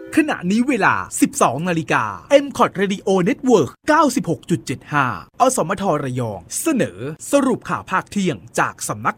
ขณะนี้เวลา 12 นาฬิกา MCOT Radio Network 96.75 อสมทระยองเสนอสรุปข่าวภาคเที่ยงจากสำนัก